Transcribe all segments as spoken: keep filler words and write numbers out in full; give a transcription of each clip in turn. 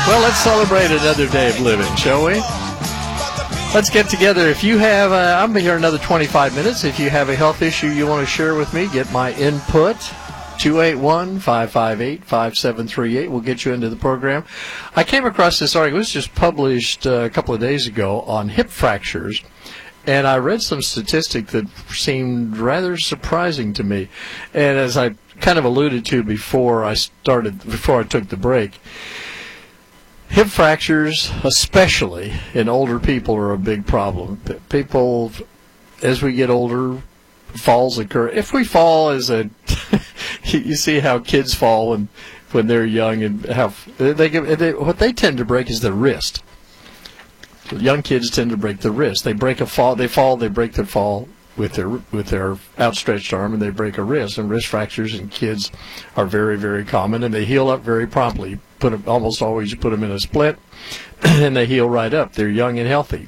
Well, let's celebrate another day of living, shall we? Let's get together. If you have, uh, I'm here another twenty-five minutes. If you have a health issue you want to share with me, get my input. two eight one, five five eight, five seven three eight will get you into the program. I came across this article. It was just published uh, a couple of days ago on hip fractures. And I read some statistic that seemed rather surprising to me. And as I kind of alluded to before I started, before I took the break, hip fractures, especially in older people, are a big problem. People, as we get older, falls occur. If we fall as a, you see how kids fall when, when they're young, and how they, get, they what they tend to break is their wrist. Young kids tend to break the wrist. They break a fall. They fall. They break their fall with their with their outstretched arm, and they break a wrist. And wrist fractures in kids are very, very common, and they heal up very promptly. Put them, almost always you put them in a split, and they heal right up. They're young and healthy.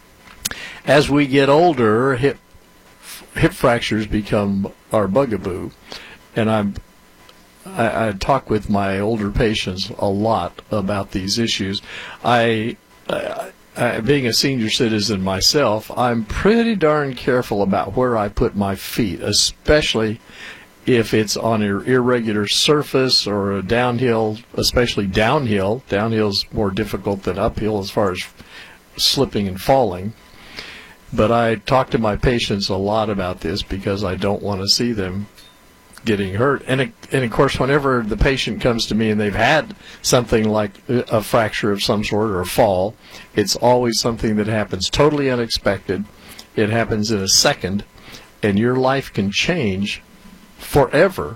As we get older, hip hip fractures become our bugaboo, and I'm. I, I talk with my older patients a lot about these issues. I. I Uh, being a senior citizen myself, I'm pretty darn careful about where I put my feet, especially if it's on an irregular surface or a downhill, especially downhill. Downhill's more difficult than uphill as far as slipping and falling. But I talk to my patients a lot about this because I don't want to see them getting hurt. And, and of course, whenever the patient comes to me and they've had something like a fracture of some sort or a fall, it's always something that happens totally unexpected. It happens in a second, and your life can change forever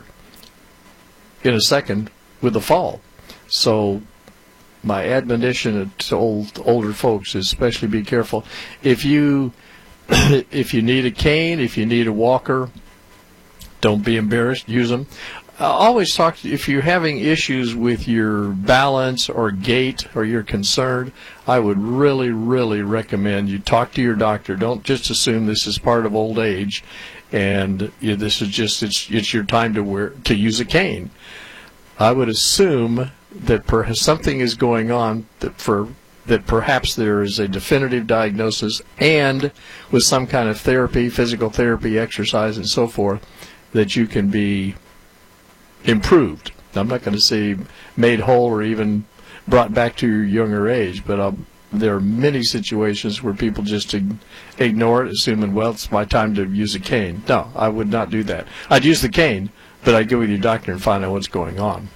in a second with a fall. So my admonition to old, older folks is especially be careful. If you, if you need a cane, if you need a walker, don't be embarrassed. Use them. I always talk, if you're having issues with your balance or gait or you're concerned, I would really, really recommend you talk to your doctor. Don't just assume this is part of old age and you know, this is just, it's, it's your time to wear, to use a cane. I would assume that perhaps something is going on that for that perhaps there is a definitive diagnosis, and with some kind of therapy, physical therapy, exercise, and so forth, that you can be improved. I'm not going to say made whole or even brought back to your younger age, but um, there are many situations where people just ignore it, assuming, well, it's my time to use a cane. No, I would not do that. I'd use the cane, but I'd go with your doctor and find out what's going on.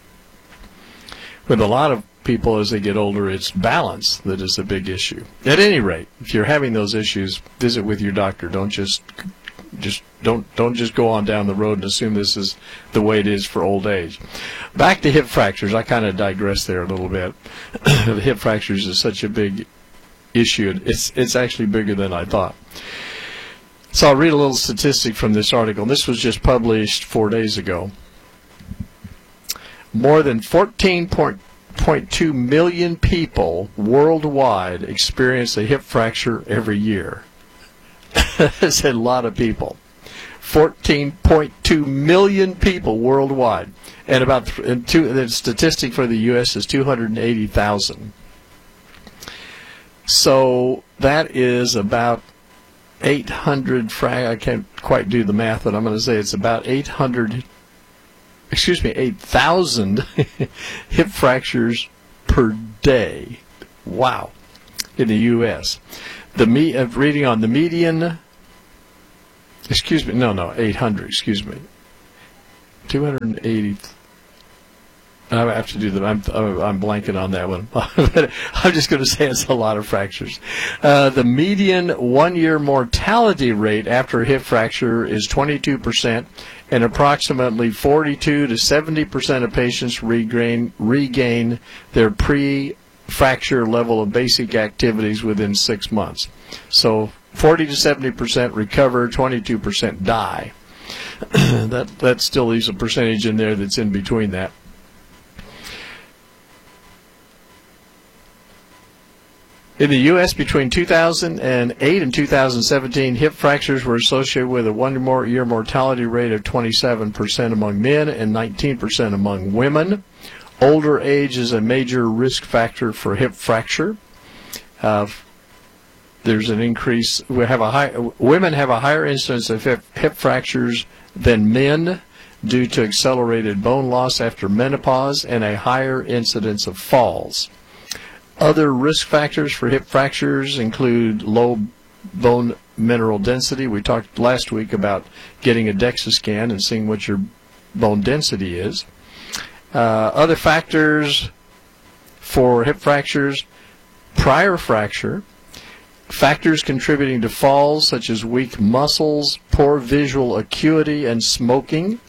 With a lot of people, as they get older, it's balance that is a big issue. At any rate, if you're having those issues, visit with your doctor. Don't just Just don't don't just go on down the road and assume this is the way it is for old age. Back to hip fractures. I kind of digressed there a little bit. The hip fractures is such a big issue. It's it's actually bigger than I thought. So I'll read a little statistic from this article. This was just published four days ago. More than fourteen point two million people worldwide experience a hip fracture every year. That's a lot of people. fourteen point two million people worldwide. And about th and two, the statistic for the U S is two hundred eighty thousand. So that is about eight hundred, fra I can't quite do the math, but I'm going to say it's about eight hundred, excuse me, eight thousand hip fractures per day. Wow. In the U S The me of reading on the median, excuse me, no, no, eight hundred, excuse me, two hundred eighty. I have to do that. I'm I'm blanking on that one. But I'm just going to say it's a lot of fractures. Uh, the median one-year mortality rate after a hip fracture is twenty-two percent, and approximately forty-two to seventy percent of patients regain regain their pre fracture level of basic activities within six months. So forty to seventy percent recover, twenty-two percent die. that that still leaves a percentage in there that's in between that. In the U S, between two thousand eight and two thousand seventeen, hip fractures were associated with a one-year mortality rate of twenty-seven percent among men and nineteen percent among women. older age is a major risk factor for hip fracture. Uh, there's an increase. We have a high. Women have a higher incidence of hip, hip fractures than men due to accelerated bone loss after menopause and a higher incidence of falls. Other risk factors for hip fractures include low bone mineral density. We talked last week about getting a DEXA scan and seeing what your bone density is. Uh, other factors for hip fractures: prior fracture, factors contributing to falls such as weak muscles, poor visual acuity, and smoking.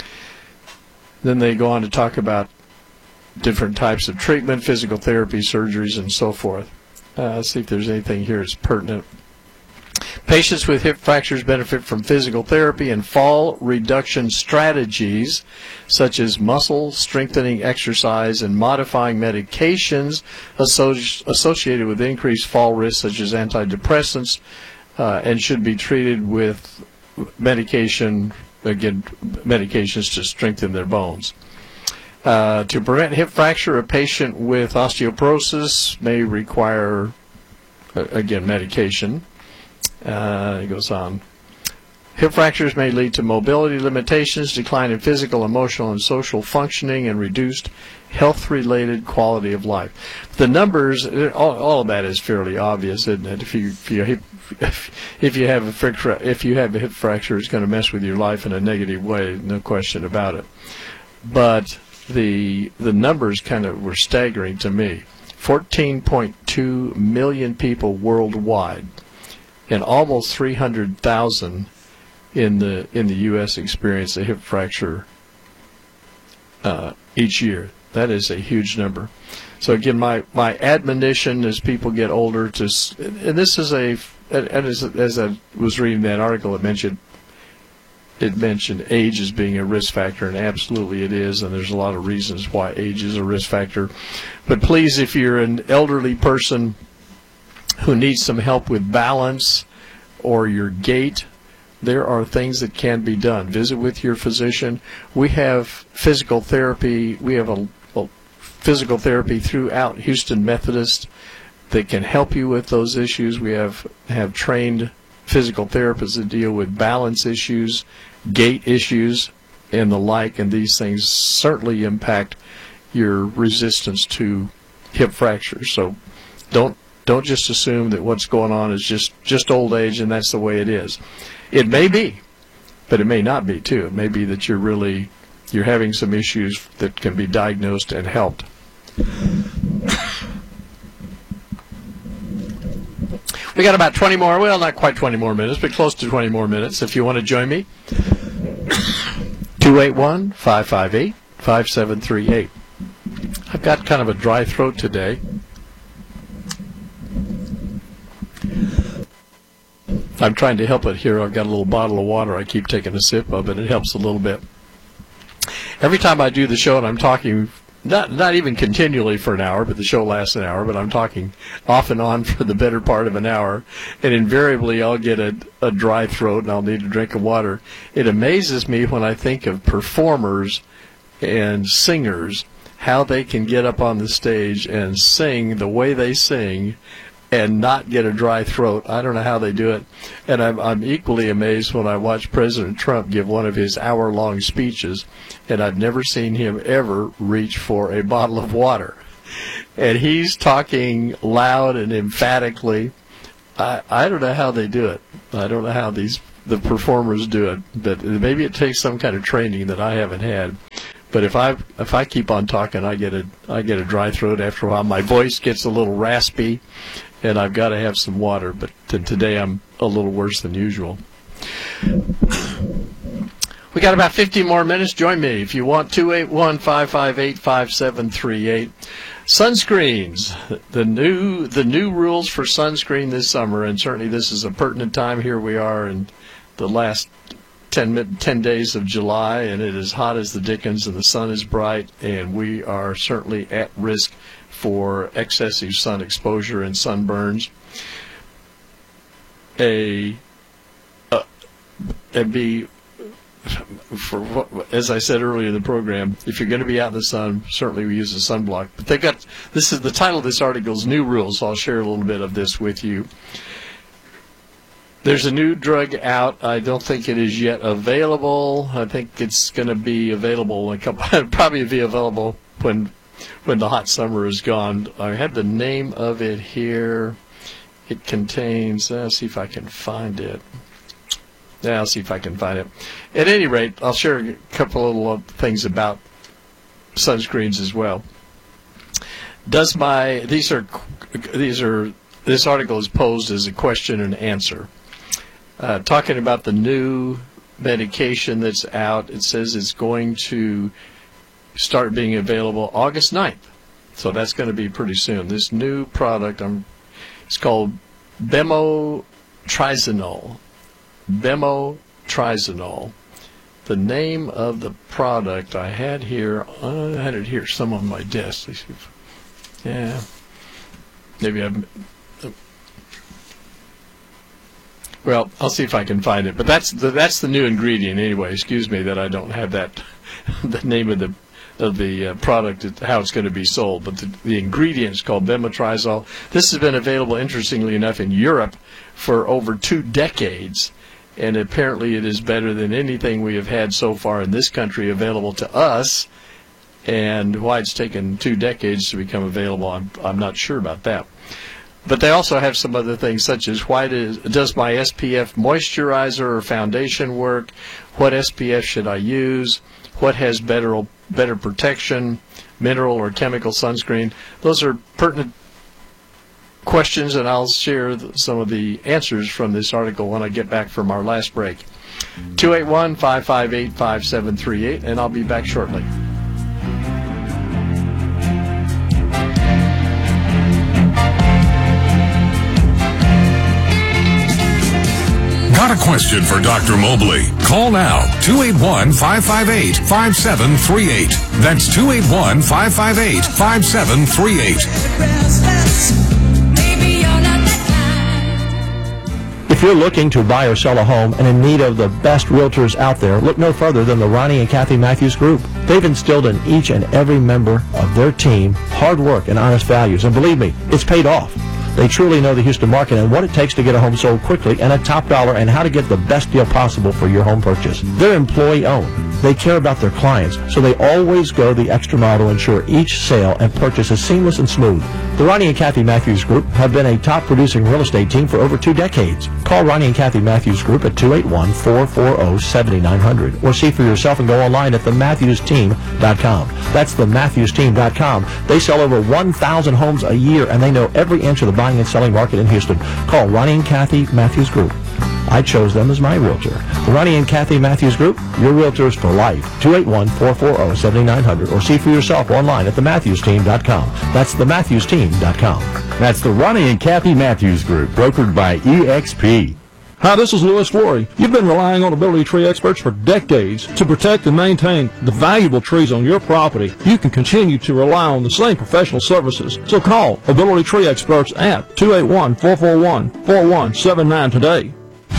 Then they go on to talk about different types of treatment, physical therapy, surgeries, and so forth. Uh, let's see if there's anything here that's pertinent. Patients with hip fractures benefit from physical therapy and fall reduction strategies such as muscle strengthening exercise and modifying medications associ associated with increased fall risk, such as antidepressants, uh, and should be treated with medication, again, medications to strengthen their bones. Uh, to prevent hip fracture, a patient with osteoporosis may require, uh, again, medication. Uh, it goes on. Hip fractures may lead to mobility limitations, decline in physical, emotional, and social functioning, and reduced health-related quality of life. The numbers, all, all of that is fairly obvious, isn't it? If you if you hip, if you have a if you have a hip fracture, it's going to mess with your life in a negative way, no question about it. But the the numbers kind of were staggering to me. fourteen point two million people worldwide, and almost three hundred thousand in the in the U S experience a hip fracture uh, each year. That is a huge number. So again, my my admonition as people get older to, and this is a, and as, as I was reading that article, it mentioned it mentioned age as being a risk factor, and absolutely it is, and there's a lot of reasons why age is a risk factor. But please, if you're an elderly person who needs some help with balance or your gait, there are things that can be done. Visit with your physician. We have physical therapy. We have a, a physical therapy throughout Houston Methodist that can help you with those issues. We have, have trained physical therapists that deal with balance issues, gait issues, and the like, and these things certainly impact your resistance to hip fractures. So don't don't just assume that what's going on is just, just old age and that's the way it is. It may be, but it may not be too. It may be that you're really, you're having some issues that can be diagnosed and helped. We got about twenty more, well, not quite twenty more minutes, but close to twenty more minutes. If you want to join me, two eight one, five five eight, five seven three eight. I've got kind of a dry throat today. I'm trying to help it here. I've got a little bottle of water I keep taking a sip of, and it helps a little bit. Every time I do the show and I'm talking, not not even continually for an hour, but the show lasts an hour, but I'm talking off and on for the better part of an hour, and invariably I'll get a, a dry throat and I'll need a drink of water. It amazes me when I think of performers and singers, how they can get up on the stage and sing the way they sing and not get a dry throat. I don't know how they do it. And I'm, I'm equally amazed when I watch President Trump give one of his hour-long speeches, and I've never seen him ever reach for a bottle of water. And he's talking loud and emphatically. I, I don't know how they do it. I don't know how these the performers do it, but maybe it takes some kind of training that I haven't had. But if I if I keep on talking, I get a I get a dry throat after a while. My voice gets a little raspy, and I've got to have some water. But today I'm a little worse than usual. We got about fifteen more minutes. Join me if you want. two eight one, five five eight, five seven three eight. Sunscreens, the new the new rules for sunscreen this summer, and certainly this is a pertinent time. Here we are in the last ten, ten days of July, and it is hot as the dickens, and the sun is bright, and we are certainly at risk for excessive sun exposure and sunburns. A uh, and be for what, as I said earlier in the program, if you're going to be out in the sun, certainly we use a sunblock. But they've got, this is the title of this article is New Rules. So I'll share a little bit of this with you. There's a new drug out. I don't think it is yet available. I think it's going to be available in a couple, probably be available when when the hot summer is gone. I had the name of it here. It contains, uh, let's see if I can find it. Yeah, I'll see if I can find it. At any rate, I'll share a couple little things about sunscreens as well. Does my, these are, these are, this article is posed as a question and answer. Uh, talking about the new medication that's out, it says it's going to start being available August ninth. So that's going to be pretty soon. This new product, um, it's called Bemotrizinol. Bemotrizinol. The name of the product I had here, I had it here, some on my desk. Let's see if, yeah, maybe I've, well, I'll see if I can find it. But that's the, that's the new ingredient anyway. Excuse me that I don't have that, the name of the of the uh, product, how it's going to be sold. But the, the ingredient is called Bemotrizinol. This has been available, interestingly enough, in Europe for over two decades. And apparently it is better than anything we have had so far in this country available to us. And why it's taken two decades to become available, I'm, I'm not sure about that. But they also have some other things, such as why does, does my S P F moisturizer or foundation work? What S P F should I use? What has better better protection, mineral or chemical sunscreen? Those are pertinent questions, and I'll share some of the answers from this article when I get back from our last break. two eight one, five five eight, five seven three eight, and I'll be back shortly. Got a question for Doctor Mobley? Call now, two eight one, five five eight, five seven three eight. That's two eight one, five five eight, five seven three eight. If you're looking to buy or sell a home and in need of the best realtors out there, look no further than the Ronnie and Kathy Matthews Group. They've instilled in each and every member of their team hard work and honest values, and believe me, it's paid off. They truly know the Houston market and what it takes to get a home sold quickly and at top dollar, and how to get the best deal possible for your home purchase. They're employee-owned. They care about their clients, so they always go the extra mile to ensure each sale and purchase is seamless and smooth. The Ronnie and Kathy Matthews Group have been a top-producing real estate team for over two decades. Call Ronnie and Kathy Matthews Group at two eight one, four four zero, seven nine zero zero or see for yourself and go online at the matthews team dot com. That's the matthews team dot com. They sell over one thousand homes a year, and they know every inch of the buying and selling market in Houston. Call Ronnie and Kathy Matthews Group. I chose them as my realtor. The Ronnie and Kathy Matthews Group, your realtors for life. two eight one, four four zero, seven nine zero zero or see for yourself online at the matthews team dot com. That's the matthews team dot com. That's the Ronnie and Kathy Matthews Group, brokered by E X P. Hi, this is Louis Flory. You've been relying on Ability Tree experts for decades to protect and maintain the valuable trees on your property. You can continue to rely on the same professional services. So call Ability Tree experts at two eight one, four four one, four one seven nine today.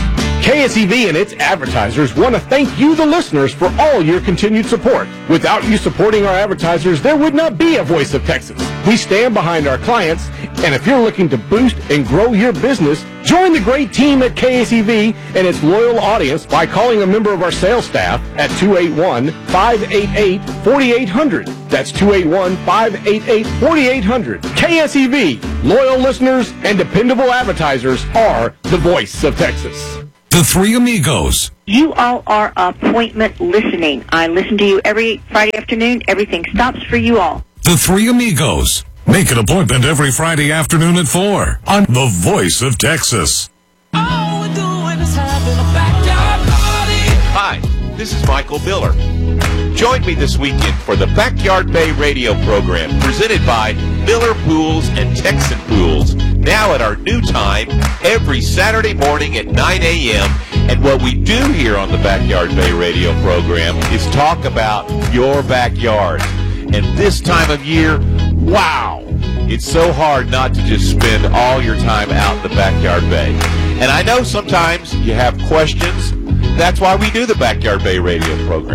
K S E V and its advertisers want to thank you, the listeners, for all your continued support. Without you supporting our advertisers, there would not be a Voice of Texas. We stand behind our clients, and if you're looking to boost and grow your business, join the great team at K S E V and its loyal audience by calling a member of our sales staff at two eight one, five eight eight, four eight zero zero. That's two eight one, five eight eight, four eight zero zero. K S E V, loyal listeners and dependable advertisers are the Voice of Texas. The Three Amigos. You all are appointment listening. I listen to you every Friday afternoon. Everything stops for you all. The Three Amigos. Make an appointment every Friday afternoon at four on The Voice of Texas. All we're doing is having a backyard party. Hi, this is Michael Biller. Join me this weekend for the Backyard Bay radio program presented by Miller Pools and Texan Pools. Now at our new time, every Saturday morning at nine a.m. And what we do here on the Backyard Bay radio program is talk about your backyard. And this time of year, wow, it's so hard not to just spend all your time out in the Backyard Bay. And I know sometimes you have questions, that's why we do the Backyard Bay radio program.